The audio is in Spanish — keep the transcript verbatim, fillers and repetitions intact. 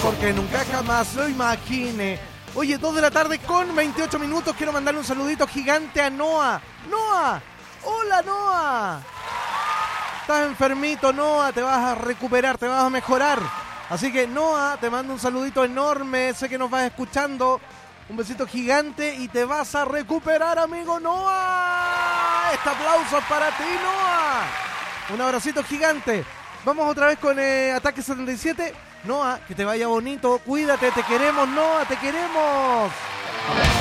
porque nunca jamás lo imagine. Oye, dos de la tarde con veintiocho minutos. Quiero mandarle un saludito gigante a Noah. Noah, hola Noah. Estás enfermito, Noah, te vas a recuperar, te vas a mejorar. Así que Noah, te mando un saludito enorme, sé que nos vas escuchando. Un besito gigante y te vas a recuperar, amigo Noah. Este aplauso es para ti, Noah. Un abracito gigante. Vamos otra vez con eh, Ataque setenta y siete. Noah, que te vaya bonito, cuídate, te queremos, Noah, te queremos.